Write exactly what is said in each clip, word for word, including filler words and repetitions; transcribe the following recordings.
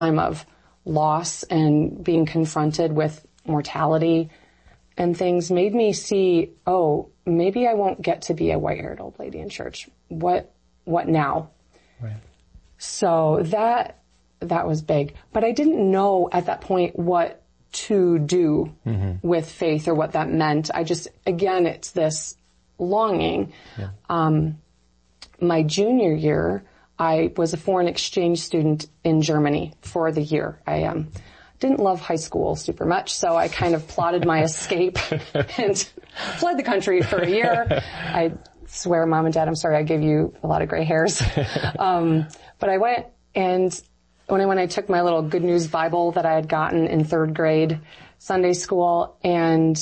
time of loss and being confronted with mortality and things made me see, oh, maybe I won't get to be a white-haired old lady in church. What, what now? Right. So that, that was big. But I didn't know at that point what to do mm-hmm. with faith or what that meant. I just, again, it's this longing. Yeah. Um, my junior year, I was a foreign exchange student in Germany for the year. I, um, didn't love high school super much, so I kind of plotted my escape and fled the country for a year. I swear, Mom and Dad, I'm sorry I gave you a lot of gray hairs. Um, but I went, and when I went, I took my little Good News Bible that I had gotten in third grade Sunday school, and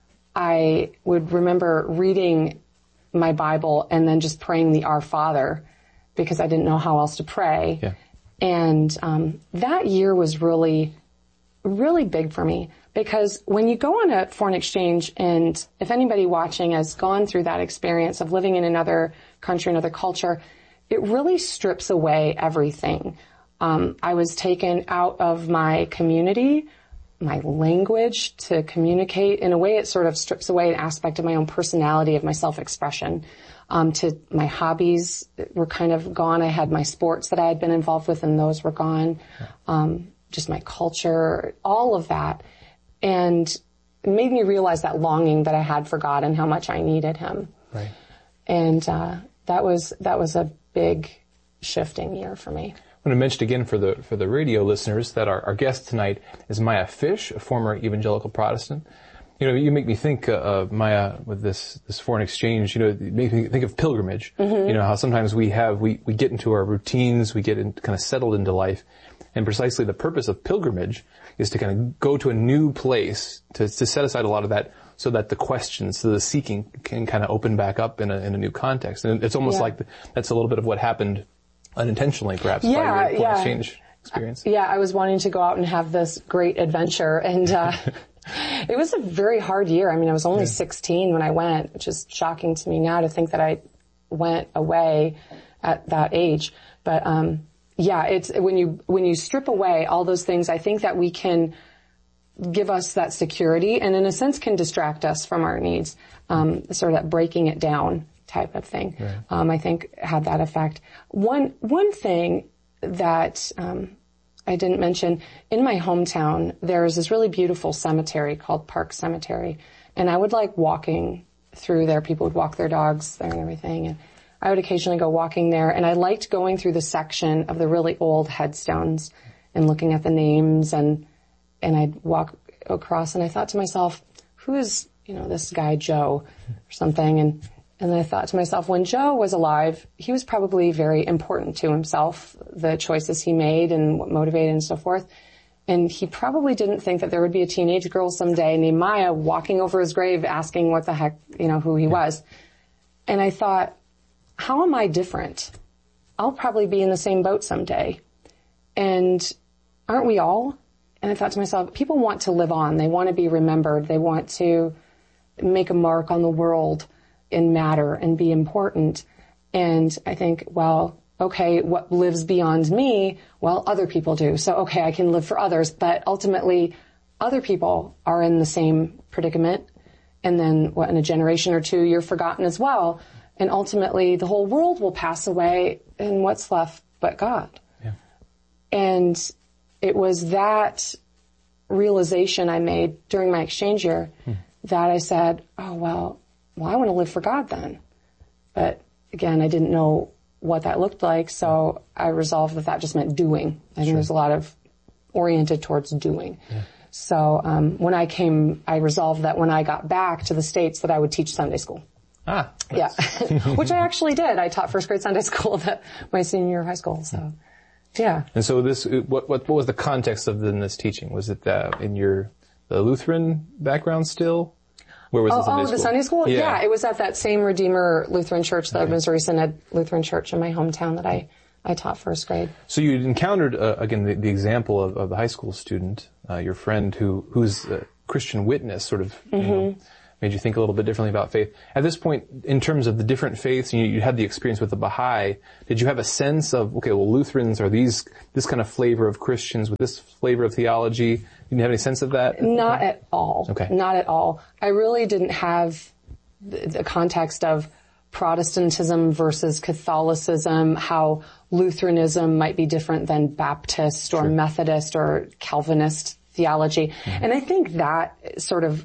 I would remember reading my Bible and then just praying the Our Father because I didn't know how else to pray. Yeah. And um, that year was really really big for me because when you go on a foreign exchange, and if anybody watching has gone through that experience of living in another country, another culture, it really strips away everything. Um, I was taken out of my community, my language to communicate. In a way, it sort of strips away an aspect of my own personality, of my self-expression. Um, to my hobbies were kind of gone. I had my sports that I had been involved with, and those were gone. Um, just my culture, all of that. And it made me realize that longing that I had for God and how much I needed Him. Right. And, uh, that was, that was a big shifting year for me. I want to mention again for the, for the radio listeners that our, our guest tonight is Maya Fish, a former evangelical Protestant. You know, you make me think, uh, uh Maya, with this, this foreign exchange, you know, you make me think of pilgrimage. Mm-hmm. You know, how sometimes we have, we, we get into our routines, we get in, kind of settled into life. And precisely the purpose of pilgrimage is to kind of go to a new place, to, to set aside a lot of that so that the questions, so the seeking can kind of open back up in a, in a new context. And it's almost yeah. like the, that's a little bit of what happened unintentionally, perhaps, yeah, by your foreign yeah. exchange experience. Yeah, I was wanting to go out and have this great adventure, and uh it was a very hard year. I mean, I was only yeah. sixteen when I went, which is shocking to me now to think that I went away at that age. But um yeah, it's when you when you strip away all those things, I think that we can give us that security, and in a sense can distract us from our needs. Um, sort of that breaking it down type of thing. Right. Um, I think had that effect. One one thing that um, I didn't mention, in my hometown, there is this really beautiful cemetery called Park Cemetery, and I would like walking through there. People would walk their dogs there and everything, and I would occasionally go walking there, and I liked going through the section of the really old headstones and looking at the names, and and I'd walk across, and I thought to myself, who is, you know, this guy Joe or something, and and I thought to myself, when Joe was alive, he was probably very important to himself, the choices he made and what motivated and so forth. And he probably didn't think that there would be a teenage girl someday named Maya walking over his grave asking what the heck, you know, who he was. And I thought, how am I different? I'll probably be in the same boat someday. And aren't we all? And I thought to myself, people want to live on. They want to be remembered. They want to make a mark on the world and matter and be important. And I think, well, okay, what lives beyond me? Well, other people do. So, okay, I can live for others, but ultimately other people are in the same predicament. And then what, in a generation or two, you're forgotten as well. And ultimately the whole world will pass away, and what's left but God? Yeah. And it was that realization I made during my exchange year hmm. that I said, oh, well, well, I want to live for God then. But again, I didn't know what that looked like, so I resolved that that just meant doing. I think sure. there's a lot of oriented towards doing. Yeah. So um, when I came, I resolved that when I got back to the States that I would teach Sunday school. Ah. Yeah. Which I actually did. I taught first grade Sunday school the, my senior year of high school, so yeah. And so this, what, what, what was the context of this teaching? Was it uh, in your the Lutheran background still? Where was oh, the Sunday oh, school? the Sunday school? Yeah. yeah, it was at that same Redeemer Lutheran Church, the okay. Missouri Synod Lutheran Church in my hometown that I, I taught first grade. So you encountered, uh, again, the, the example of, of the high school student, uh, your friend who, whose uh, Christian witness sort of, mm-hmm. you know, made you think a little bit differently about faith. At this point, in terms of the different faiths, you, you had the experience with the Baha'i. Did you have a sense of, okay, well, Lutherans are these, this kind of flavor of Christians with this flavor of theology? Did you have any sense of that? Not at all. Okay. Not at all. I really didn't have the, the context of Protestantism versus Catholicism, how Lutheranism might be different than Baptist or Sure. Methodist or Calvinist theology. Mm-hmm. And I think that sort of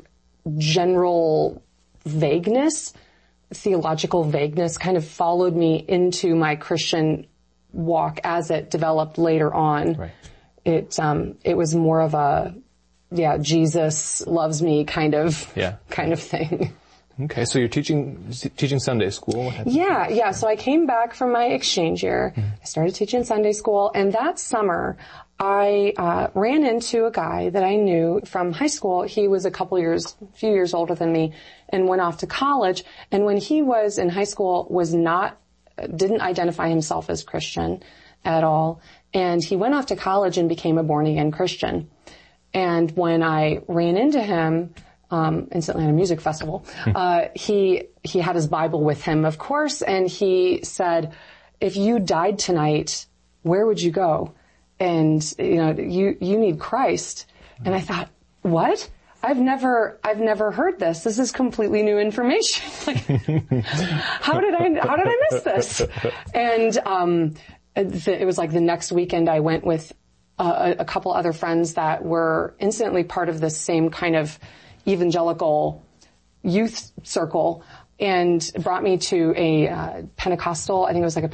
general vagueness, theological vagueness, kind of followed me into my Christian walk as it developed later on. Right. It, um, it was more of a, yeah, Jesus loves me kind of, yeah. kind of thing. Okay, so you're teaching teaching Sunday school. Yeah, yeah. So I came back from my exchange year. Mm-hmm. I started teaching Sunday school, and that summer I uh, ran into a guy that I knew from high school. He was a couple years, a few years older than me, and went off to college. And when he was in high school, was not didn't identify himself as Christian at all. And he went off to college and became a born again Christian. And when I ran into him. Um, in Atlanta Music Festival, uh, he, he had his Bible with him, of course, and he said, if you died tonight, where would you go? And, you know, you, you need Christ. And I thought, what? I've never, I've never heard this. This is completely new information. Like, how did I, how did I miss this? And, um, it was like the next weekend I went with a, a couple other friends that were incidentally part of this same kind of evangelical youth circle, and brought me to a uh, Pentecostal, I think it was like a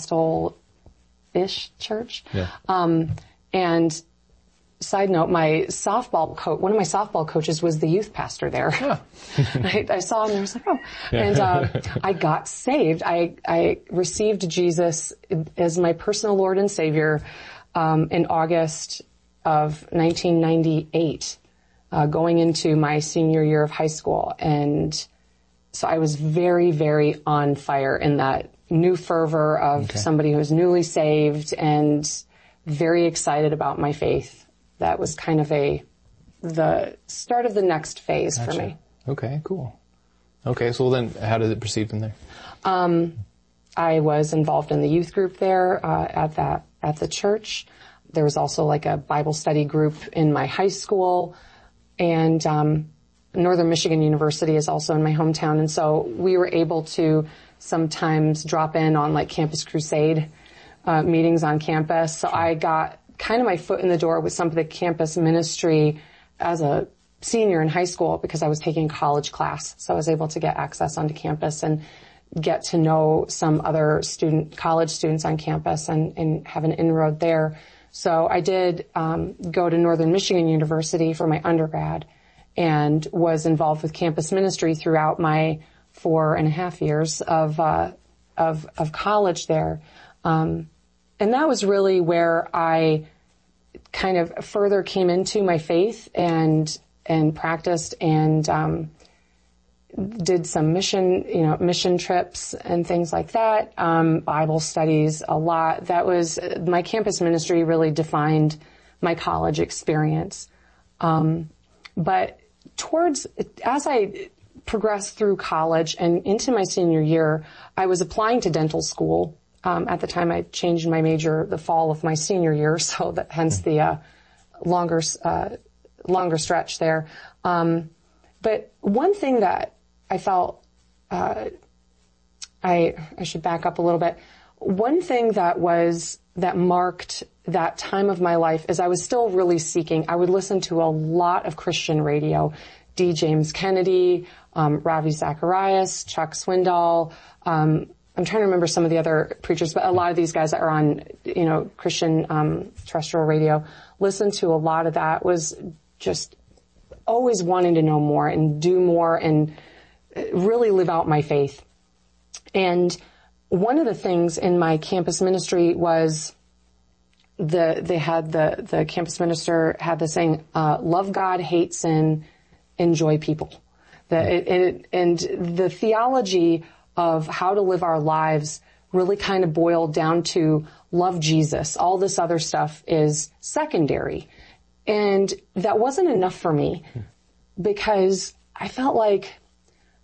Pentecostal-ish church. Yeah. Um, and side note, my softball coach, one of my softball coaches was the youth pastor there. Huh. I, I saw him and I was like, oh. Yeah. And uh, I got saved. I, I received Jesus as my personal Lord and Savior um, in August of nineteen ninety-eight. Uh, going into my senior year of high school. And so I was very, very on fire in that new fervor of okay. somebody who was newly saved and very excited about my faith. That was kind of a, the start of the next phase gotcha. For me. Okay, cool. Okay, so then how did it proceed from there? Um, I was involved in the youth group there, uh, at that, at the church. There was also like a Bible study group in my high school. And um Northern Michigan University is also in my hometown, and so we were able to sometimes drop in on like Campus Crusade uh meetings on campus. So I got kind of my foot in the door with some of the campus ministry as a senior in high school because I was taking college class. So I was able to get access onto campus and get to know some other student, college students on campus and, and have an inroad there. So I did um, go to Northern Michigan University for my undergrad and was involved with campus ministry throughout my four and a half years of uh, of, of college there. Um, and that was really where I kind of further came into my faith and and practiced and um, did some mission, you know, mission trips and things like that, um, Bible studies a lot. That was, my campus ministry really defined my college experience. Um, but towards, as I progressed through college and into my senior year, I was applying to dental school. Um, at the time I changed my major the fall of my senior year, so that hence the, uh, longer, uh, longer stretch there. Um, but one thing that I felt, uh, I, I should back up a little bit. One thing that was, that marked that time of my life is I was still really seeking. I would listen to a lot of Christian radio. D. James Kennedy, um, Ravi Zacharias, Chuck Swindoll, um, I'm trying to remember some of the other preachers, but a lot of these guys that are on, you know, Christian, um, terrestrial radio, listened to a lot of that, was just always wanting to know more and do more and really live out my faith. And one of the things in my campus ministry was the, they had the, the campus minister had the saying, uh, love God, hate sin, enjoy people. The, it, it, and the theology of how to live our lives really kind of boiled down to love Jesus. All this other stuff is secondary. And that wasn't enough for me because I felt like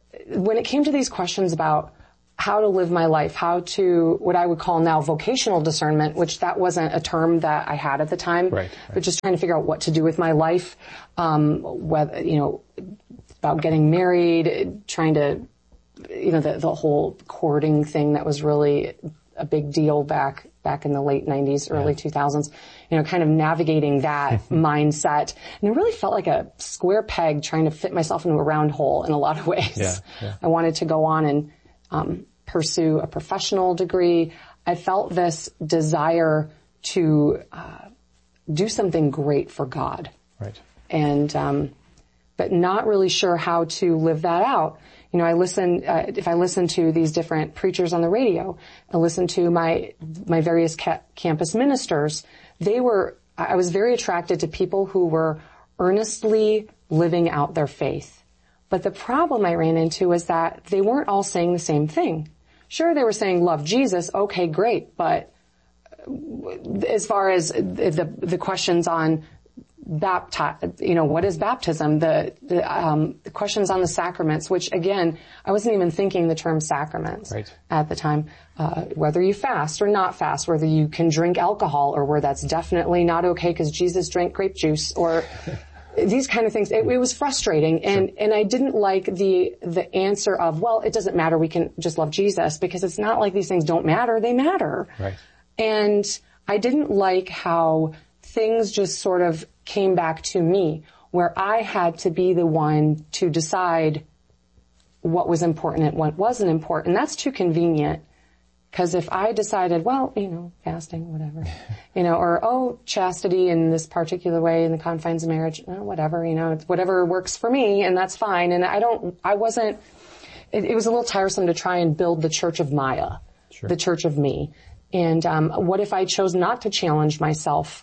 when it came to these questions about how to live my life, how to, what I would call now vocational discernment, which that wasn't a term that I had at the time, right, right. but just trying to figure out what to do with my life, um, whether, you know, about getting married, trying to, you know, the, the whole courting thing that was really a big deal back, back in the late nineties, early yeah. two thousands, you know, kind of navigating that mindset. And it really felt like a square peg trying to fit myself into a round hole in a lot of ways. Yeah, yeah. I wanted to go on and, um, pursue a professional degree. I felt this desire to, uh, do something great for God. Right. And, um, but not really sure how to live that out. You know, I listen, uh, if I listen to these different preachers on the radio, I listen to my, my various ca- campus ministers, they were, I was very attracted to people who were earnestly living out their faith. But the problem I ran into was that they weren't all saying the same thing. Sure, they were saying love Jesus, okay, great, but as far as the, the questions on baptize, you know, what is baptism? The, the, um, the questions on the sacraments, which again, I wasn't even thinking the term sacraments right. at the time. Uh, whether you fast or not fast, whether you can drink alcohol or where that's definitely not okay because Jesus drank grape juice or these kind of things. It, it was frustrating. And, sure. and I didn't like the, the answer of, well, it doesn't matter. We can just love Jesus, because it's not like these things don't matter. They matter. Right. And I didn't like how things just sort of came back to me, where I had to be the one to decide what was important and what wasn't important. That's too convenient, because if I decided, well, you know, fasting, whatever, you know, or, oh, chastity in this particular way in the confines of marriage, oh, whatever, you know, whatever works for me, and that's fine. And I don't, I wasn't, it, it was a little tiresome to try and build the church of Maya, sure. the church of me. And um, what if I chose not to challenge myself?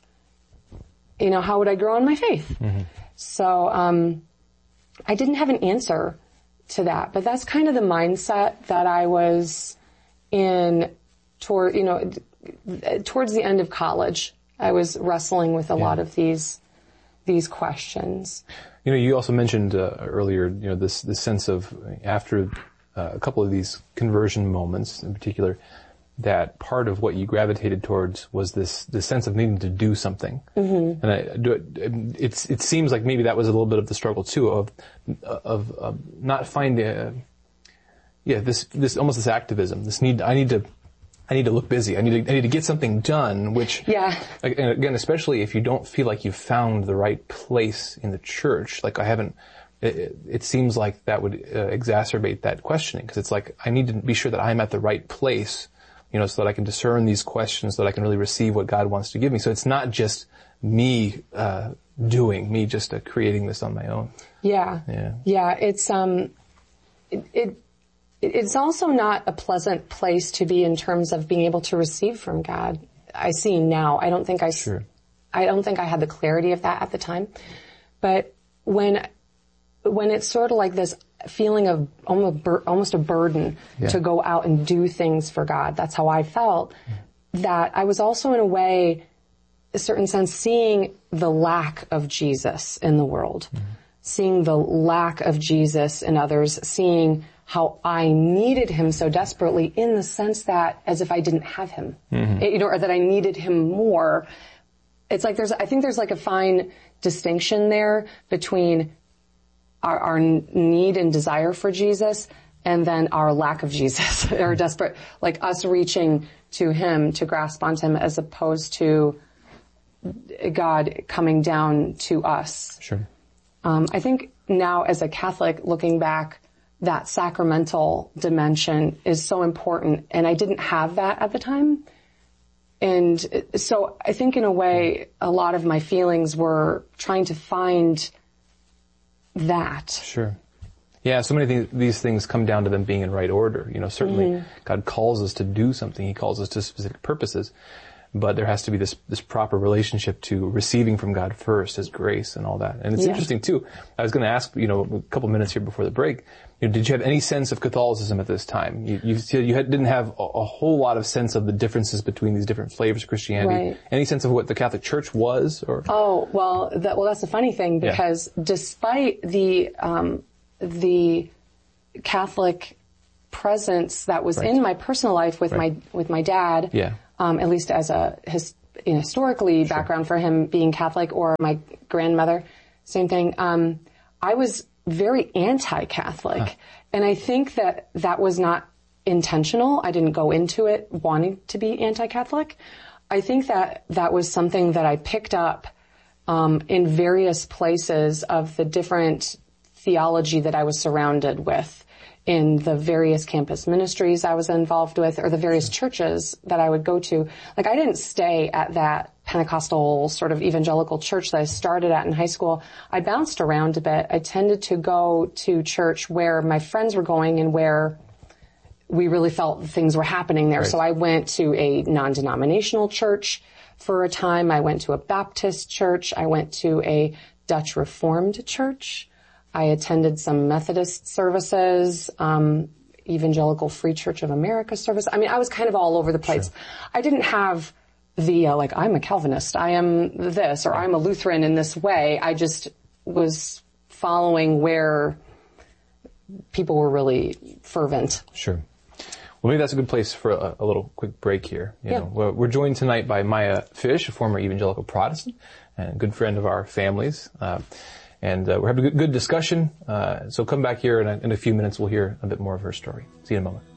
You know, how would I grow in my faith? Mm-hmm. So, um, I didn't have an answer to that, but that's kind of the mindset that I was in toward, you know, towards the end of college. I was wrestling with a yeah. lot of these, these questions. You know, you also mentioned uh, earlier, you know, this, this sense of after uh, a couple of these conversion moments in particular, that part of what you gravitated towards was this, this sense of needing to do something. Mm-hmm. And I do it, it's, it seems like maybe that was a little bit of the struggle too of, of, of not finding, uh, yeah, this, this, almost this activism, this need, I need to, I need to look busy. I need to, I need to get something done, which, yeah. and again, especially if you don't feel like you've found the right place in the church, like I haven't, it, it seems like that would uh, exacerbate that questioning, because it's like, I need to be sure that I'm at the right place, you know, so that I can discern these questions, so that I can really receive what God wants to give me. So it's not just me, uh, doing, me just uh, creating this on my own. Yeah. Yeah. Yeah. It's, um, it, it, it's also not a pleasant place to be in terms of being able to receive from God. I see now. I don't think I, sure. I don't think I had the clarity of that at the time. But when, when it's sort of like this feeling of almost, bur- almost a burden yeah. to go out and do things for God. That's how I felt. Mm. That I was also in a way, a certain sense, seeing the lack of Jesus in the world, mm. seeing the lack of Jesus in others, seeing how I needed him so desperately, in the sense that as if I didn't have him, mm-hmm. it, you know, or that I needed him more. It's like there's, I think there's like a fine distinction there between Our, our need and desire for Jesus, and then our lack of Jesus, or desperate, like us reaching to him to grasp onto him, as opposed to God coming down to us. Sure. Um, I think now as a Catholic, looking back, that sacramental dimension is so important, and I didn't have that at the time. And so I think in a way, a lot of my feelings were trying to find that. Sure. Yeah, so many th- these things come down to them being in right order. You know, certainly mm-hmm. God calls us to do something. He calls us to specific purposes. But there has to be this, this proper relationship to receiving from God first, his grace and all that. And it's yeah. interesting too. I was going to ask, you know, a couple minutes here before the break, you know, did you have any sense of Catholicism at this time? You, you, you had, didn't have a, a whole lot of sense of the differences between these different flavors of Christianity. Right. Any sense of what the Catholic Church was? Or Oh, well, that, well, that's a funny thing, because yeah. despite the, um, the Catholic presence that was right. in my personal life with right. my with my dad. Yeah. Um, at least as a his, you know, historically sure. background for him being Catholic, or my grandmother, same thing. Um, I was very anti-Catholic, huh. and I think that that was not intentional. I didn't go into it wanting to be anti-Catholic. I think that that was something that I picked up um, in various places of the different theology that I was surrounded with in the various campus ministries I was involved with, or the various churches that I would go to. Like, I didn't stay at that Pentecostal sort of evangelical church that I started at in high school. I bounced around a bit. I tended to go to church where my friends were going and where we really felt things were happening there. Right. So I went to a non-denominational church for a time. I went to a Baptist church. I went to a Dutch Reformed church. I attended some Methodist services, um, Evangelical Free Church of America service. I mean, I was kind of all over the place. Sure. I didn't have the, uh, like, I'm a Calvinist, I am this, or I'm a Lutheran in this way. I just was following where people were really fervent. Sure. Well, maybe that's a good place for a, a little quick break here. You yeah. know, we're, we're joined tonight by Maya Fish, a former evangelical Protestant and a good friend of our families. Uh, And uh, we're having a good, good discussion. Uh, so come back here in a, in a few minutes. We'll hear a bit more of her story. See you in a moment.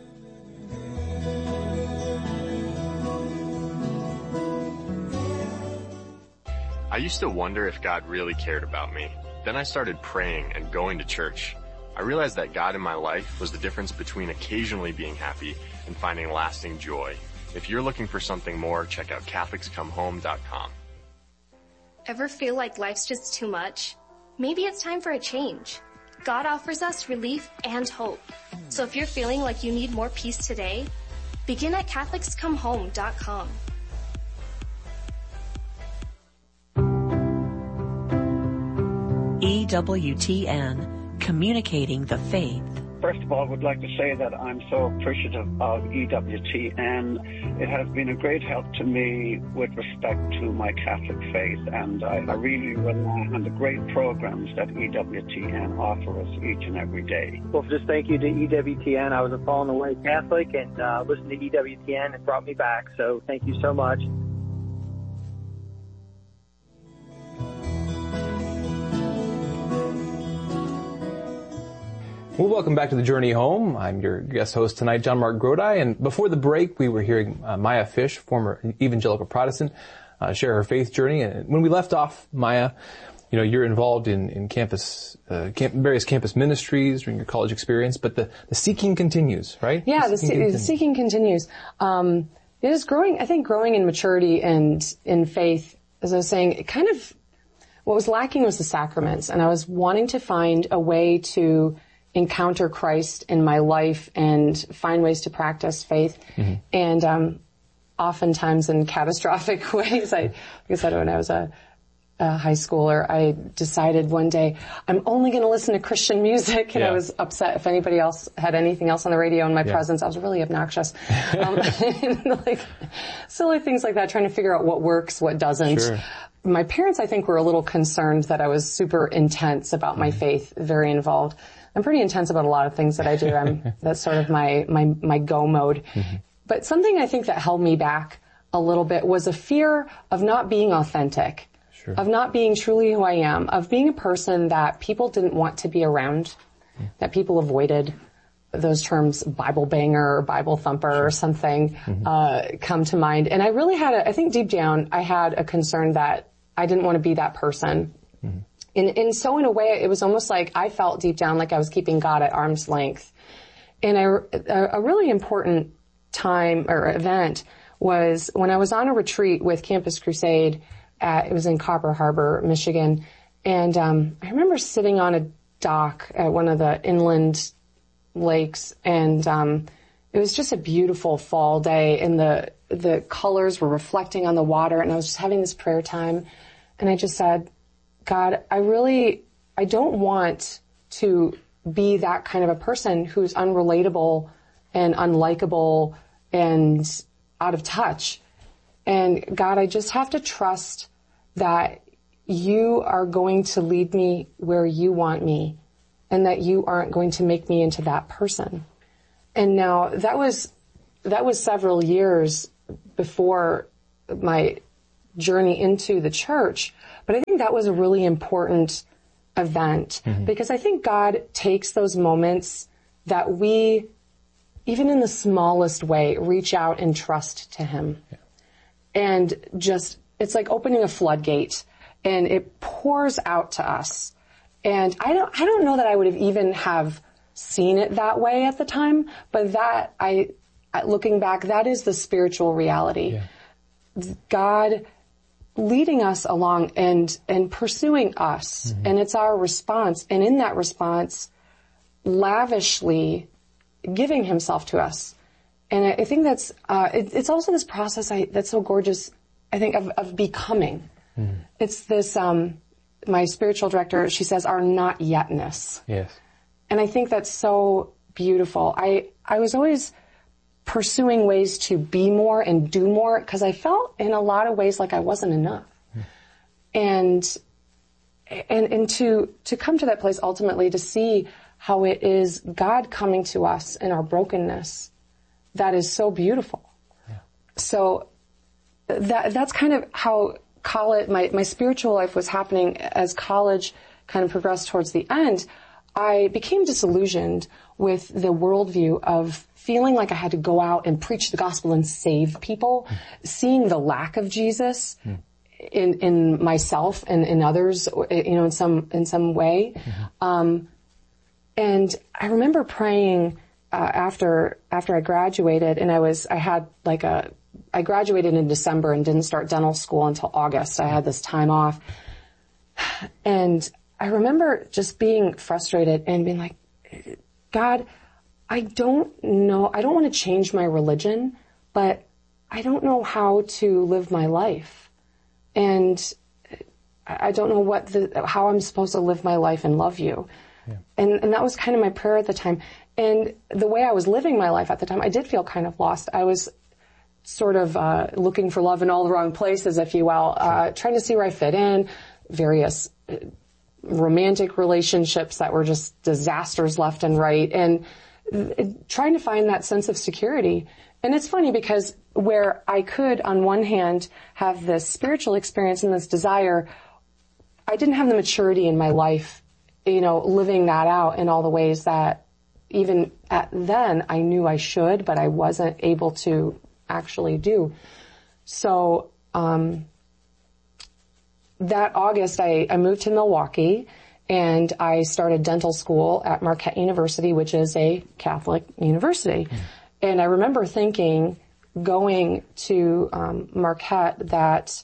I used to wonder if God really cared about me. Then I started praying and going to church. I realized that God in my life was the difference between occasionally being happy and finding lasting joy. If you're looking for something more, check out Catholics Come Home dot com. Ever feel like life's just too much? Maybe it's time for a change. God offers us relief and hope. So if you're feeling like you need more peace today, begin at Catholics Come Home dot com. E W T N, communicating the faith. First of all, I would like to say that I'm so appreciative of E W T N. It has been a great help to me with respect to my Catholic faith, and I, I really rely on the great programs that E W T N offer us each and every day. Well, just thank you to E W T N. I was a fallen away Catholic, and uh, listened to E W T N and brought me back, so thank you so much. Well, welcome back to The Journey Home. I'm your guest host tonight, John Mark Grodi, and before the break, we were hearing uh, Maya Fish, former evangelical Protestant, uh, share her faith journey. And when we left off, Maya, you know, you're involved in, in campus, uh, camp, various campus ministries during your college experience, but the, the seeking continues, right? Yeah, the seeking, the, continues. the seeking continues. Um, it is growing, I think growing in maturity and in faith, as I was saying, it kind of, what was lacking was the sacraments, and I was wanting to find a way to encounter Christ in my life and find ways to practice faith. Mm-hmm. And um, oftentimes in catastrophic ways. I, like I said, when I was a, a high schooler, I decided one day I'm only going to listen to Christian music, and yeah. I was upset if anybody else had anything else on the radio in my yeah. presence. I was really obnoxious. Um, like silly things like that, trying to figure out what works, what doesn't. Sure. My parents, I think, were a little concerned that I was super intense about mm-hmm. my faith, very involved. I'm pretty intense about a lot of things that I do. I'm, that's sort of my, my, my go mode. Mm-hmm. But something I think that held me back a little bit was a fear of not being authentic, sure. of not being truly who I am, of being a person that people didn't want to be around, mm-hmm. that people avoided. Those terms, Bible banger or Bible thumper sure. or something, mm-hmm. uh, come to mind. And I really had a, I think deep down, I had a concern that I didn't want to be that person. Mm-hmm. And, and so in a way, it was almost like I felt deep down like I was keeping God at arm's length. And I, a, a really important time or event was when I was on a retreat with Campus Crusade. At, it was in Copper Harbor, Michigan. And um, I remember sitting on a dock at one of the inland lakes, and um, it was just a beautiful fall day, and the the colors were reflecting on the water, and I was just having this prayer time. And I just said, God, I really, I don't want to be that kind of a person who's unrelatable and unlikable and out of touch. And God, I just have to trust that you are going to lead me where you want me. and that you aren't going to make me into that person. And now that was, that was several years before my journey into the church. But I think that was a really important event mm-hmm. because I think God takes those moments that we, even in the smallest way, reach out and trust to him. Yeah. And just, it's like opening a floodgate and it pours out to us. And I don't, I don't know that I would have even have seen it that way at the time, but that I, looking back, that is the spiritual reality. Yeah. God leading us along and, and pursuing us. Mm-hmm. And it's our response. And in that response, lavishly giving himself to us. And I, I think that's, uh, it, it's also this process I, that's so gorgeous, I think, of, of becoming. Mm-hmm. It's this, um, my spiritual director, she says, our not yetness. Yes. And I think that's so beautiful. I, I was always pursuing ways to be more and do more because I felt in a lot of ways like I wasn't enough. Mm. And, and, and to, to come to that place ultimately to see how it is God coming to us in our brokenness, that is so beautiful. Yeah. So that, that's kind of how college, my, my spiritual life was happening as college kind of progressed towards the end. I became disillusioned with the worldview of feeling like I had to go out and preach the gospel and save people, mm. seeing the lack of Jesus mm. in, in myself and in others, you know, in some, in some way. Mm-hmm. Um, and I remember praying, uh, after, after I graduated and I was, I had like a, I graduated in December and didn't start dental school until August. I had this time off. And I remember just being frustrated and being like, God, I don't know, I don't want to change my religion, but I don't know how to live my life. And I don't know what the, how I'm supposed to live my life and love you. Yeah. And, and that was kind of my prayer at the time. And the way I was living my life at the time, I did feel kind of lost. I was sort of, uh, looking for love in all the wrong places, if you will, uh, trying to see where I fit in, various romantic relationships that were just disasters left and right, and trying to find that sense of security. And it's funny because where I could, on one hand, have this spiritual experience and this desire, I didn't have the maturity in my life, you know, living that out in all the ways that even at then I knew I should, but I wasn't able to actually do. So, um, that August, I, I moved to Milwaukee and I started dental school at Marquette University, which is a Catholic university. Mm. And I remember thinking, going to um, Marquette, that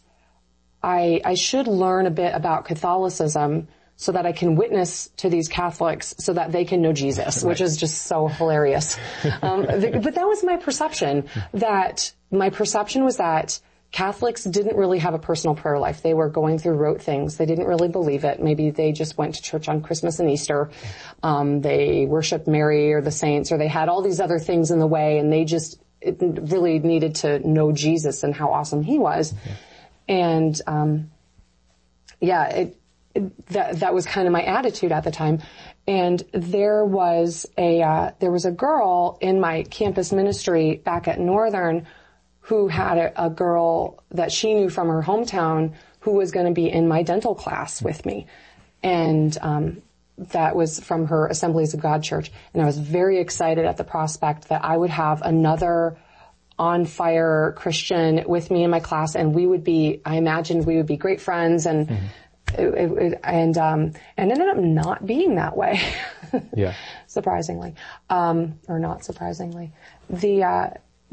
I, I should learn a bit about Catholicism so that I can witness to these Catholics so that they can know Jesus, right. Which is just so hilarious. um, but that was my perception, that my perception was that Catholics didn't really have a personal prayer life. They were going through rote things. They didn't really believe it. Maybe they just went to church on Christmas and Easter. Um, they worshiped Mary or the saints, or they had all these other things in the way, and they just it really needed to know Jesus and how awesome he was. Okay. And um, yeah, it, it, that that was kind of my attitude at the time. And there was a uh, there was a girl in my campus ministry back at Northern who had a, a girl that she knew from her hometown who was going to be in my dental class with me. And um that was from her Assemblies of God church. And I was very excited at the prospect that I would have another on fire Christian with me in my class, and we would be, I imagined we would be great friends, and mm-hmm. it, it, it, and um and ended up not being that way. Yeah. Surprisingly. Um or not surprisingly. The uh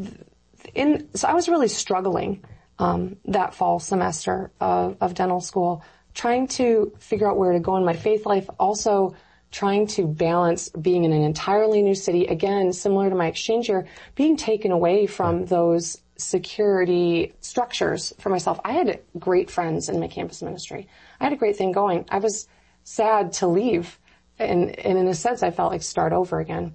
In, so I was really struggling, um, that fall semester of, of dental school, trying to figure out where to go in my faith life, also trying to balance being in an entirely new city, again, similar to my exchange year, being taken away from those security structures for myself. I had great friends in my campus ministry. I had a great thing going. I was sad to leave, and, and in a sense, I felt like start over again.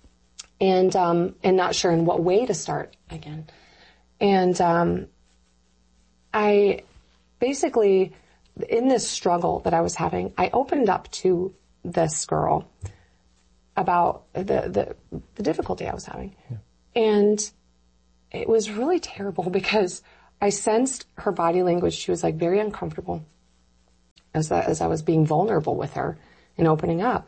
And, um, and not sure in what way to start again. And, um, I basically, in this struggle that I was having, I opened up to this girl about the, the, the difficulty I was having. Yeah. And it was really terrible because I sensed her body language. She was like very uncomfortable as I, as I was being vulnerable with her and opening up.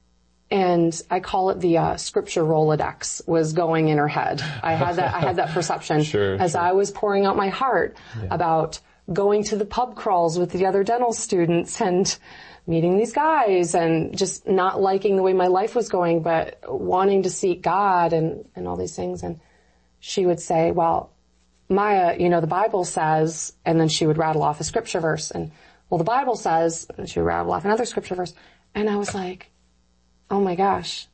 And I call it the uh, scripture Rolodex was going in her head. I had that, I had that perception sure, as sure. I was pouring out my heart yeah. about going to the pub crawls with the other dental students and meeting these guys and just not liking the way my life was going, but wanting to seek God and, and all these things. And she would say, well, Maya, you know, the Bible says, and then she would rattle off a scripture verse. And, well, the Bible says, and she would rattle off another scripture verse. And I was like, oh my gosh,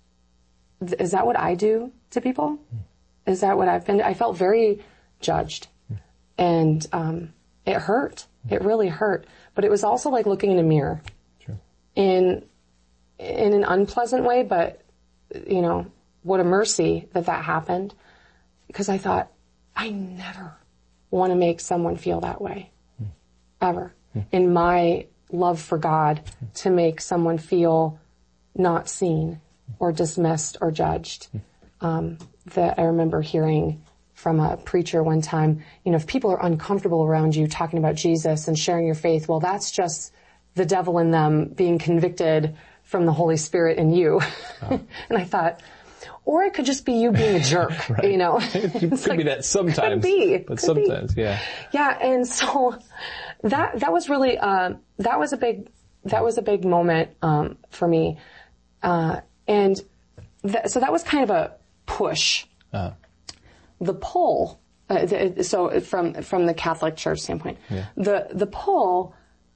is that what I do to people? Is that what I've been? I felt very judged. And um it hurt. It really hurt. But it was also like looking in a mirror. Sure. In, in an unpleasant way, but, you know, what a mercy that that happened. Because I thought, I never want to make someone feel that way. Mm. Ever. Mm. In my love for God, mm. to make someone feel not seen or dismissed or judged. Mm. Um, that I remember hearing from a preacher one time, you know, if people are uncomfortable around you talking about Jesus and sharing your faith, well, that's just the devil in them being convicted from the Holy Spirit in you. Oh. And I thought, or it could just be you being a jerk, right. you know. It could like, be that sometimes. Could be. But could sometimes, be. yeah. Yeah, and so that that was really uh, that was a big that was a big moment um, for me, uh, and th- so that was kind of a push. Uh-huh. The pull, uh, the, so from from the Catholic Church standpoint, yeah. the the pull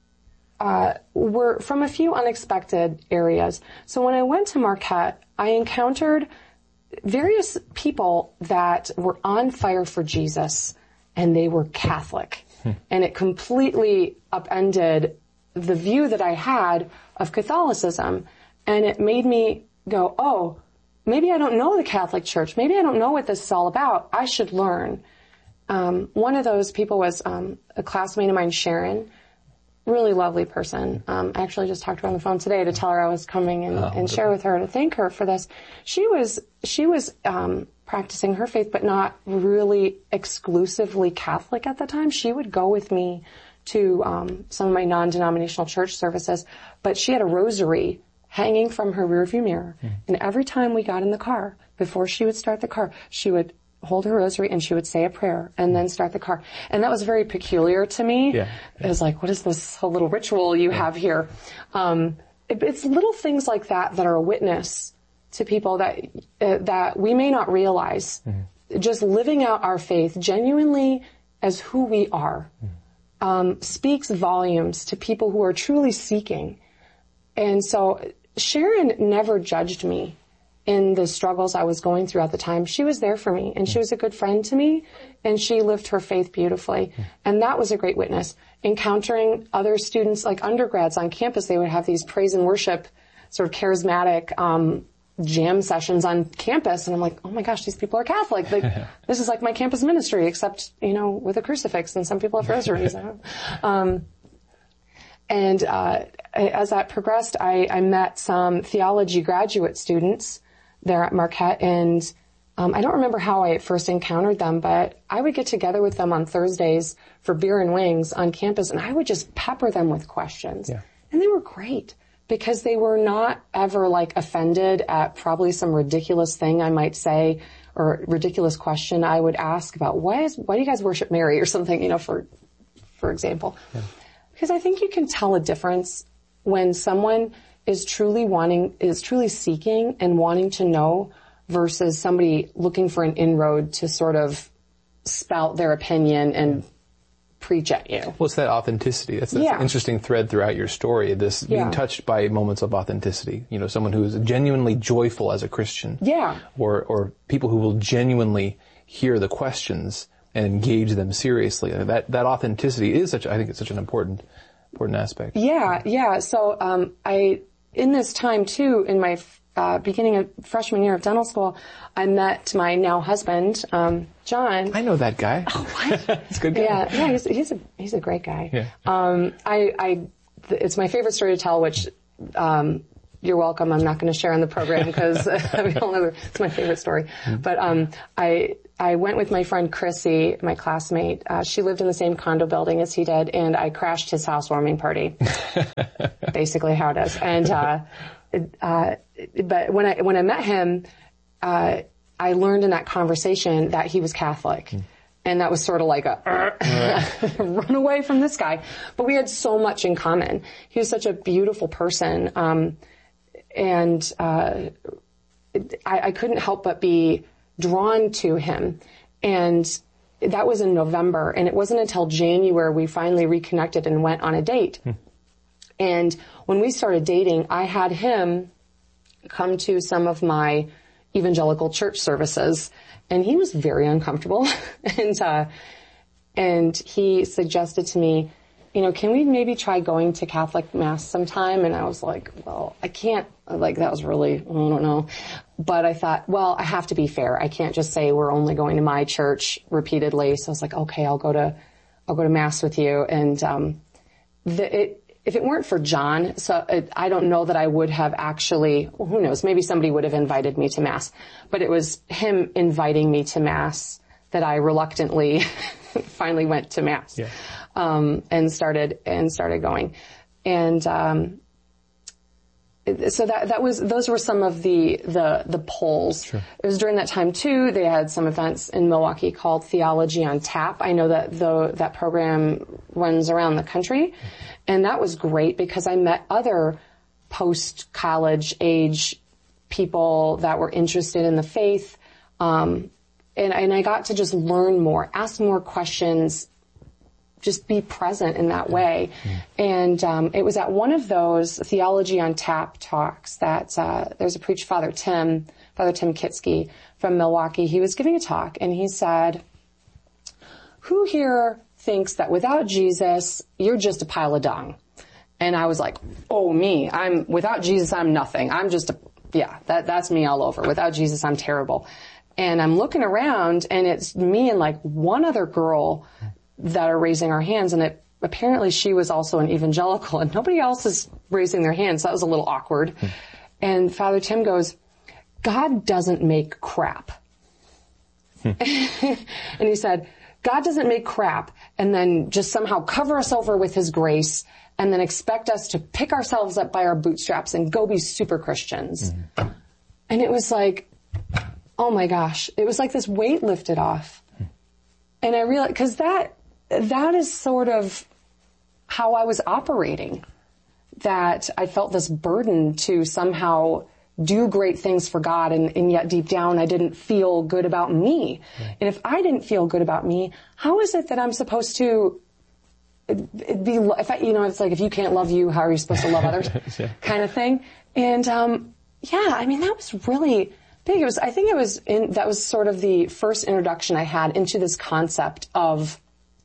uh, were from a few unexpected areas. So when I went to Marquette, I encountered various people that were on fire for Jesus, and they were Catholic, hmm. and it completely upended the view that I had of Catholicism, and it made me go, oh. Maybe I don't know the Catholic Church. Maybe I don't know what this is all about. I should learn. Um, one of those people was um, a classmate of mine, Sharon. Really lovely person. Um, I actually just talked to her on the phone today to tell her I was coming and, oh, and share with her to thank her for this. She was she was um, practicing her faith, but not really exclusively Catholic at the time. She would go with me to um, some of my non-denominational church services, but she had a rosary hanging from her rearview mirror. Mm. And every time we got in the car, before she would start the car, she would hold her rosary and she would say a prayer and then start the car. And that was very peculiar to me. Yeah. Yeah. It was like, what is this whole little ritual you yeah. have here? Um, it, it's little things like that that are a witness to people that, uh, that we may not realize. Mm. Just living out our faith genuinely as who we are, mm. um, speaks volumes to people who are truly seeking. And so, Sharon never judged me in the struggles I was going through at the time. She was there for me, and she was a good friend to me, and she lived her faith beautifully. And that was a great witness. Encountering other students, like undergrads on campus, they would have these praise and worship, sort of charismatic um jam sessions on campus, and I'm like, oh my gosh, these people are Catholic. Like, this is like my campus ministry, except, you know, with a crucifix, and some people have rosaries. um And uh as that progressed, I, I met some theology graduate students there at Marquette, and um, I don't remember how I first encountered them, but I would get together with them on Thursdays for beer and wings on campus, and I would just pepper them with questions. Yeah. And they were great because they were not ever like offended at probably some ridiculous thing I might say or ridiculous question I would ask about why is why do you guys worship Mary or something, you know, for for example. Yeah. Because I think you can tell a difference when someone is truly wanting, is truly seeking and wanting to know versus somebody looking for an inroad to sort of spout their opinion and preach at you. Well, it's that authenticity. That's, that's yeah. an interesting thread throughout your story, this yeah. being touched by moments of authenticity. You know, someone who is genuinely joyful as a Christian. Yeah. Or, or people who will genuinely hear the questions and engage them seriously. That, that authenticity is such, I think it's such an important important aspect. Yeah, yeah. So, um, I, in this time too, in my, uh, beginning of freshman year of dental school, I met my now husband, um, John. I know that guy. Oh, what? He's a good guy. Yeah, yeah, he's, he's a, he's a great guy. Yeah. Um, I, I, it's my favorite story to tell, which, um, you're welcome. I'm not going to share on the program because we all know it's my favorite story. Mm-hmm. But um, I I went with my friend Chrissy, my classmate. Uh, she lived in the same condo building as he did, and I crashed his housewarming party. Basically, how it is. And uh, uh, but when I when I met him, uh, I learned in that conversation that he was Catholic. Mm. And that was sort of like a, uh, run away from this guy. But we had so much in common. He was such a beautiful person. Um, and, uh, I, I couldn't help but be drawn to him. And that was in November. And it wasn't until January we finally reconnected and went on a date. Hmm. And when we started dating, I had him come to some of my evangelical church services. And he was very uncomfortable. and, uh, and he suggested to me, you know, can we maybe try going to Catholic Mass sometime? And I was like, well, I can't, like, that was really, I don't know. But I thought, well, I have to be fair. I can't just say we're only going to my church repeatedly. So I was like, okay, I'll go to, I'll go to Mass with you. And, um, the, it, if it weren't for John, so it, I don't know that I would have actually, well, who knows, maybe somebody would have invited me to Mass. But it was him inviting me to Mass that I reluctantly finally went to Mass. Yeah. Um, and started, and started going. And, um, so that, that was, those were some of the, the, the polls. Sure. It was during that time too, they had some events in Milwaukee called Theology on Tap. I know that the, that program runs around the country. And that was great because I met other post-college age people that were interested in the faith. Um, and, and I got to just learn more, ask more questions, just be present in that way. Mm. And um, it was at one of those Theology on Tap talks that uh, there's a preacher, Father Tim, Father Tim Kitsky from Milwaukee. He was giving a talk, and he said, who here thinks that without Jesus, you're just a pile of dung? And I was like, oh, me. I'm without Jesus, I'm nothing. I'm just a, yeah, that that's me all over. Without Jesus, I'm terrible. And I'm looking around, and it's me and like one other girl that are raising our hands, and it, apparently she was also an evangelical, and nobody else is raising their hands. That was a little awkward. Mm. And Father Tim goes, God doesn't make crap. Mm. And he said, God doesn't make crap and then just somehow cover us over with his grace and then expect us to pick ourselves up by our bootstraps and go be super Christians. Mm. And it was like, oh my gosh, it was like this weight lifted off. Mm. And I realized, because that, that is sort of how I was operating, that I felt this burden to somehow do great things for God, and, and yet deep down I didn't feel good about me. Right. And if I didn't feel good about me, how is it that I'm supposed to be, if I, you know, it's like if you can't love you, how are you supposed to love others? Yeah. Kind of thing. And um yeah, I mean, that was really big. It was, I think it was in, that was sort of the first introduction I had into this concept of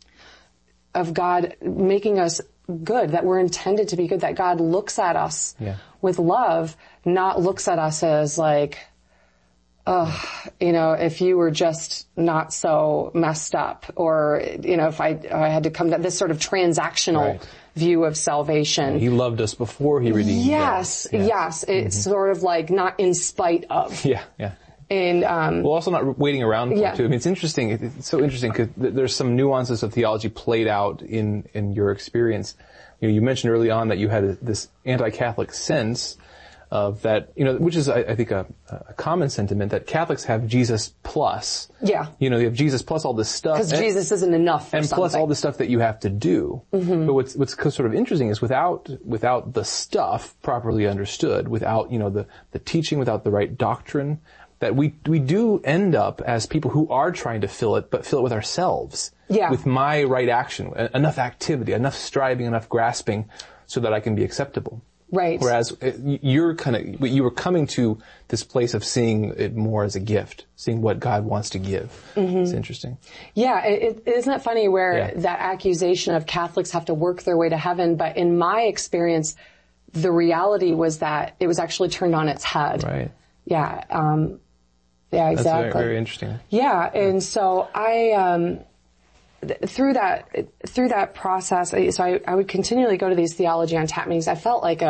of God making us good, that we're intended to be good, that God looks at us yeah. with love, not looks at us as like, oh, you know, if you were just not so messed up, or, you know, if I, I had to come to this sort of transactional right. view of salvation. He loved us before he redeemed yes, us. Yes, yes. It's mm-hmm. sort of like not in spite of. Yeah, yeah. And, um, well, also not waiting around for yeah. it too. I mean, it's interesting. It's so interesting because there's some nuances of theology played out in, in your experience. You know, you mentioned early on that you had a, this anti-Catholic sense of that, you know, which is, I, I think, a, a common sentiment that Catholics have Jesus plus. Yeah. You know, you have Jesus plus all this stuff. Because Jesus isn't enough for And something. plus all the stuff that you have to do. Mm-hmm. But what's, what's sort of interesting is without, without the stuff properly understood, without, you know, the, the teaching, without the right doctrine, that we, we do end up as people who are trying to fill it, but fill it with ourselves. Yeah. With my right action, enough activity, enough striving, enough grasping so that I can be acceptable. Right. Whereas you're kind of, you were coming to this place of seeing it more as a gift, seeing what God wants to give. Mm-hmm. It's interesting. Yeah. It, it, isn't it funny where yeah. that accusation of Catholics have to work their way to heaven, but in my experience, the reality was that it was actually turned on its head. Right. Yeah. Um, yeah, exactly. That's very, very interesting. Yeah. And so I, um, through that, through that process, so I, I would continually go to these Theology on Tap meetings. I felt like a,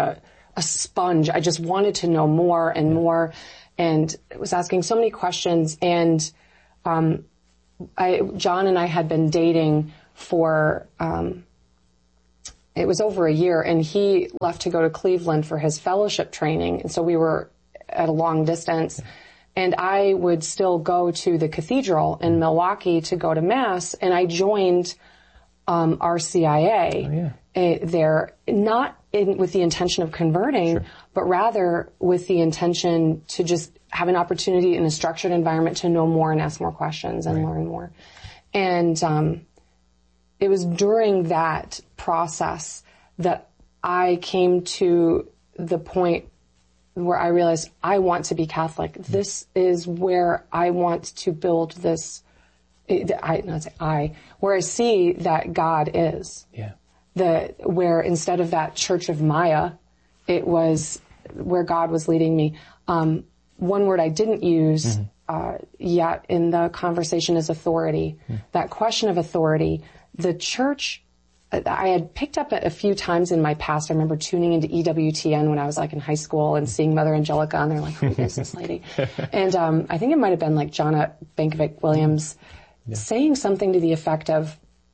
a sponge. I just wanted to know more and more, and was asking so many questions. And um, I, John and I had been dating for um, it was over a year, and he left to go to Cleveland for his fellowship training, and so we were at a long distance. And I would still go to the cathedral in Milwaukee to go to Mass, and I joined um, R C I A oh, yeah. uh, there, not in, with the intention of converting, sure. but rather with the intention to just have an opportunity in a structured environment to know more and ask more questions and right. learn more. And um, it was during that process that I came to the point where I realized I want to be Catholic. This is where I want to build this, I, not say I, where I see that God is. Yeah. The, where instead of that Church of Maya, it was where God was leading me. Um, one word I didn't use mm-hmm. uh, yet in the conversation is authority. Mm-hmm. That question of authority. The church, I had picked up it a few times in my past. I remember tuning into E W T N when I was like in high school and seeing Mother Angelica, and they're like, who is this lady? And um, I think it might have been like Jonna Bankovic Williams yeah. saying something to the effect of,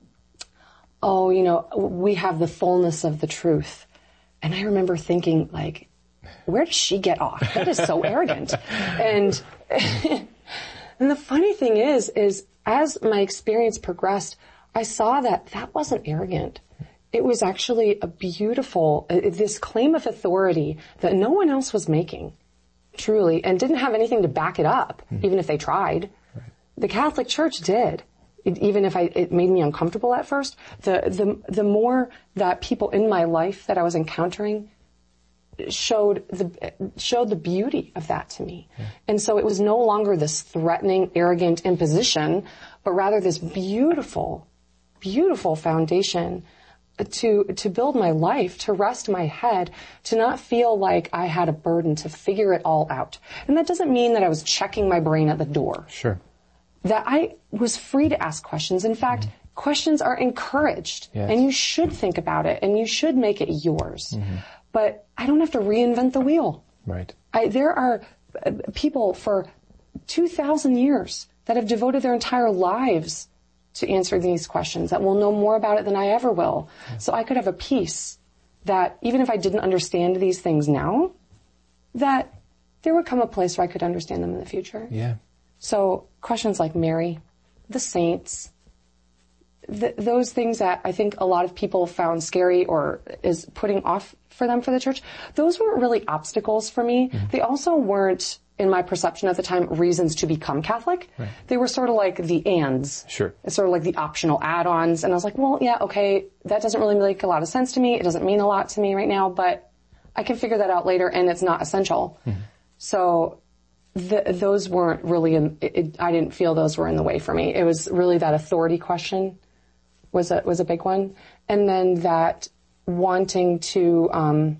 oh, you know, we have the fullness of the truth. And I remember thinking, like, where does she get off? That is so arrogant. And and the funny thing is, is as my experience progressed, I saw that that wasn't arrogant. It was actually a beautiful, uh, this claim of authority that no one else was making, truly, and didn't have anything to back it up, mm-hmm. even if they tried. Right. The Catholic Church did. It, even if I, it made me uncomfortable at first, the, the, the more that people in my life that I was encountering showed the, showed the beauty of that to me. Yeah. And so it was no longer this threatening, arrogant imposition, but rather this beautiful, beautiful foundation to, to build my life, to rest my head, to not feel like I had a burden to figure it all out. And that doesn't mean that I was checking my brain at the door. Sure. That I was free to ask questions. In fact, mm-hmm. questions are encouraged, yes. and you should think about it, and you should make it yours. Mm-hmm. But I don't have to reinvent the wheel. Right. I, there are people for two thousand years that have devoted their entire lives to answer these questions, that will know more about it than I ever will. Yeah. So I could have a peace that even if I didn't understand these things now, that there would come a place where I could understand them in the future. Yeah. So questions like Mary, the saints, th- those things that I think a lot of people found scary or is putting off for them for the church, those weren't really obstacles for me. Mm-hmm. They also weren't, in my perception at the time, reasons to become Catholic. Right. They were sort of like the ands. Sure. It's sort of like the optional add-ons. And I was like, well, yeah, okay, that doesn't really make a lot of sense to me. It doesn't mean a lot to me right now, but I can figure that out later, and it's not essential. Mm-hmm. So the, those weren't really, in, it, I didn't feel those were in the way for me. It was really that authority question was a, was a big one. And then that wanting to um,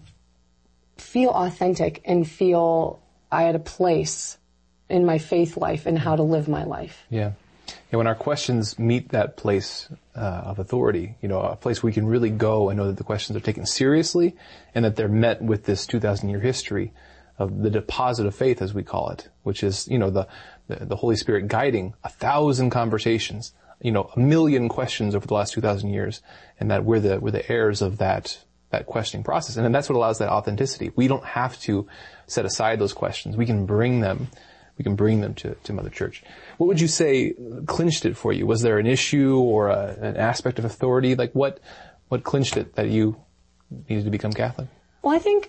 feel authentic and feel I had a place in my faith life and how to live my life. Yeah. And when our questions meet that place uh, of authority, you know, a place we can really go and know that the questions are taken seriously and that they're met with this two thousand year history of the deposit of faith, as we call it, which is, you know, the, the, the Holy Spirit guiding a thousand conversations, you know, a million questions over the last two thousand years, and that we're the, we're the heirs of that, that questioning process. And then that's what allows that authenticity. We don't have to set aside those questions. We can bring them, we can bring them to, to Mother Church. What would you say clinched it for you? Was there an issue or a, an aspect of authority? Like what, what clinched it that you needed to become Catholic? Well, I think,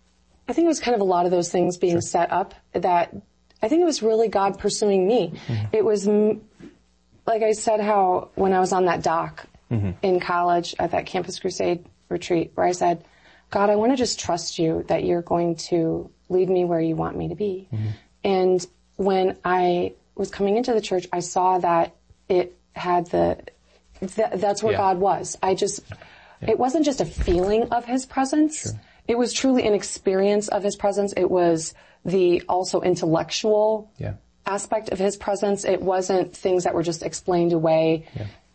I think it was kind of a lot of those things being sure. set up that I think it was really God pursuing me. Mm-hmm. It was, like I said, how when I was on that dock mm-hmm. in college at that Campus Crusade retreat where I said, God, I want to just trust you that you're going to lead me where you want me to be. Mm-hmm. And when I was coming into the church, I saw that it had the, th- that's where yeah. God was. I just, yeah. it wasn't just a feeling of his presence. Sure. It was truly an experience of his presence. It was the also intellectual yeah. aspect of his presence. It wasn't things that were just explained away. Yeah.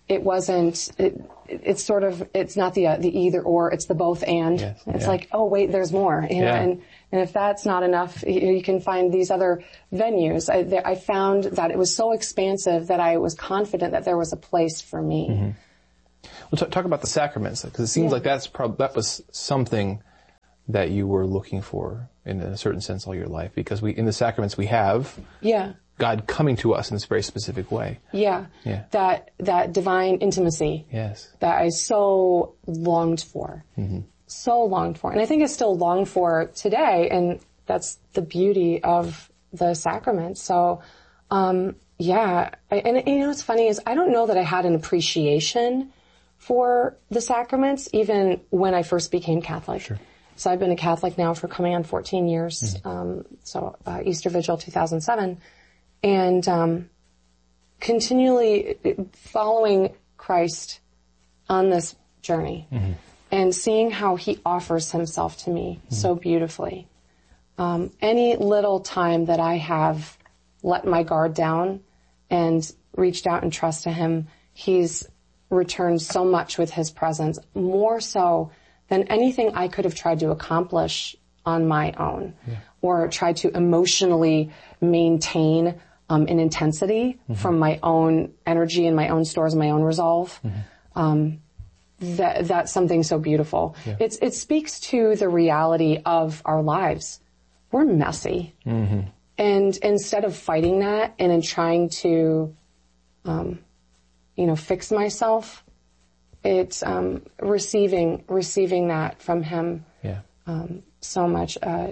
it wasn't, it, it's sort of, it's not the, uh, the either or, it's the both and. Yes, it's yeah. like, oh wait, there's more, you know, Yeah. and, and if that's not enough, you, you can find these other venues. I, there, I found that it was so expansive that I was confident that there was a place for me. Mm-hmm. We'll t- talk about the sacraments, because it seems Yeah. like that's prob- that was something that you were looking for in a certain sense all your life, because we, in the sacraments we have Yeah. God coming to us in this very specific way. Yeah. Yeah. That, that divine intimacy. Yes. That I so longed for. Mm-hmm. So longed for. And I think I still long for today, and that's the beauty of the sacrament. So, um, yeah. I, and, and you know what's funny is I don't know that I had an appreciation for the sacraments even when I first became Catholic. Sure. So I've been a Catholic now for coming on fourteen years. Mm-hmm. Um, so, uh, Easter Vigil two thousand seven. And, um, continually following Christ on this journey. Mm-hmm. And seeing how he offers himself to me mm-hmm. so beautifully. Um, any little time that I have let my guard down and reached out and trust to him, he's returned so much with his presence, more so than anything I could have tried to accomplish on my own yeah. or tried to emotionally maintain um, an intensity mm-hmm. from my own energy and my own stores and my own resolve. Mm-hmm. Um, That, that's something so beautiful. Yeah. It's, it speaks to the reality of our lives. We're messy. Mm-hmm. And instead of fighting that and in trying to, um, you know, fix myself, it's, um, receiving, receiving that from him. Yeah. Um, so much, uh,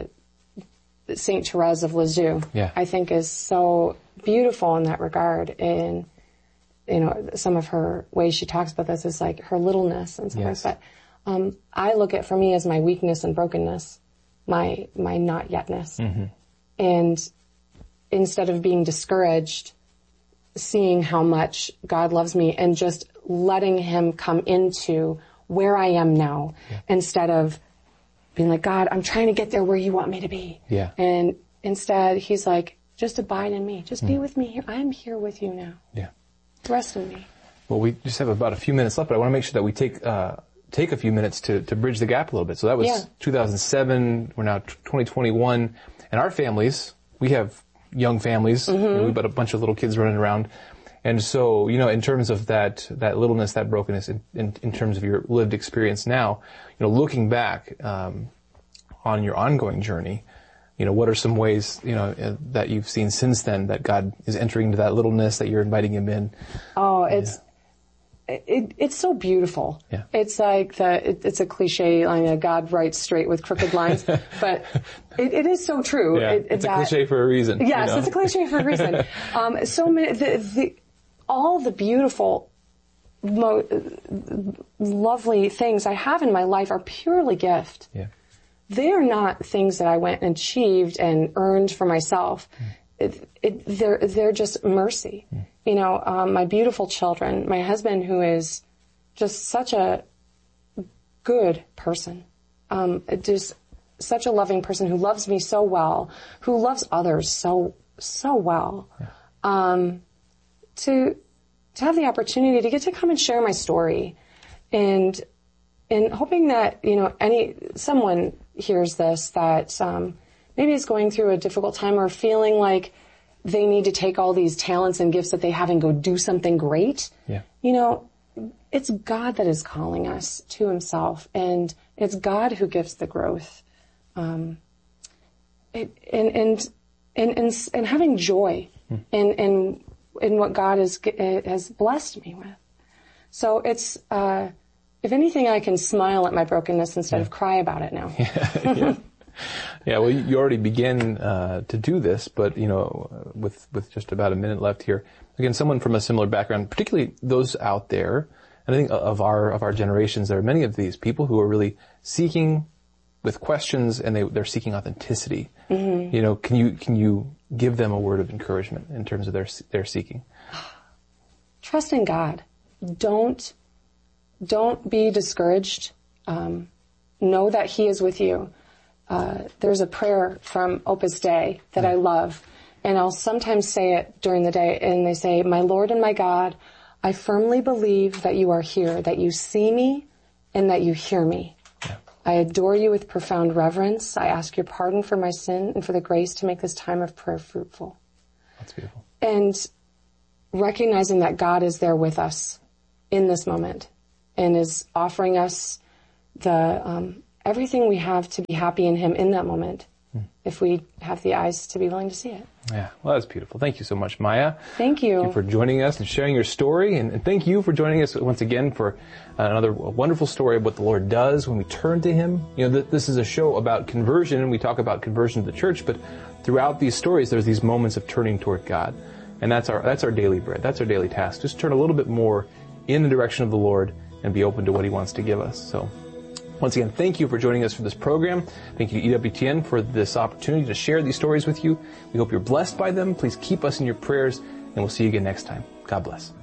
Saint Therese of Lisieux, yeah. I think is so beautiful in that regard. And, you know, some of her ways she talks about this is like her littleness and stuff yes. like that. Um, I look at for me as my weakness and brokenness, my, my not yetness. Mm-hmm. And instead of being discouraged, seeing how much God loves me and just letting him come into where I am now yeah. instead of being like, God, I'm trying to get there where you want me to be. Yeah. And instead he's like, just abide in me. Just mm. be with me here. I'm here with you now. Yeah. Rest in me. Well, we just have about a few minutes left, but I want to make sure that we take uh take a few minutes to to bridge the gap a little bit. So that was yeah. two thousand seven. We're now twenty twenty-one, and our families, we have young families. Mm-hmm. You know, we've got a bunch of little kids running around, and so you know, in terms of that that littleness, that brokenness, in in, in terms of your lived experience now, you know, looking back um on your ongoing journey. You know, what are some ways, you know, uh, that you've seen since then that God is entering into that littleness, that you're inviting him in? Oh, it's, yeah. it, it's so beautiful. Yeah. It's like the, it, it's a cliche line that God writes straight with crooked lines, but it, it is so true. Yeah, it, it's that, a cliche for a reason. Yes, you know? It's a cliche for a reason. um, so many, the, the, all the beautiful, mo- lovely things I have in my life are purely gift. Yeah. They are not things that I went and achieved and earned for myself. Mm. It, it, they're, they're just mercy. Mm. You know, um, my beautiful children, my husband who is just such a good person, um, just such a loving person who loves me so well, who loves others so, so well. Yeah. Um, to, to have the opportunity to get to come and share my story and, and hoping that, you know, any, someone hears this that, um, maybe is going through a difficult time or feeling like they need to take all these talents and gifts that they have and go do something great. Yeah. You know, it's God that is calling us to himself, and it's God who gives the growth. Um, it, and, and, and, and, and having joy hmm. in, in, in what God has, has blessed me with. So it's, uh, if anything, I can smile at my brokenness instead yeah. of cry about it now. yeah, yeah. yeah, well, you already begin uh, to do this, but, you know, with, with just about a minute left here, again, someone from a similar background, particularly those out there, and I think of our of our generations, there are many of these people who are really seeking with questions, and they, they're seeking authenticity. Mm-hmm. You know, can you can you give them a word of encouragement in terms of their their seeking? Trust in God. Don't don't be discouraged. Um, know that He is with you. Uh, there's a prayer from Opus Dei that mm. I love, and I'll sometimes say it during the day, and they say, "My Lord and my God, I firmly believe that you are here, that you see me and that you hear me. Yeah. I adore you with profound reverence. I ask your pardon for my sin and for the grace to make this time of prayer fruitful. That's beautiful. And recognizing that God is there with us in this moment and is offering us the um, everything we have to be happy in him in that moment, hmm. if we have the eyes to be willing to see it. Yeah, well, that's beautiful. Thank you so much, Maya. Thank you. Thank you for joining us and sharing your story. And, and thank you for joining us once again for uh, another wonderful story of what the Lord does when we turn to him. You know, th- this is a show about conversion, and we talk about conversion to the church, but throughout these stories, there's these moments of turning toward God. And that's our that's our daily bread. That's our daily task. Just turn a little bit more in the direction of the Lord and be open to what he wants to give us. So once again, thank you for joining us for this program. Thank you to E W T N for this opportunity to share these stories with you. We hope you're blessed by them. Please keep us in your prayers, and we'll see you again next time. God bless.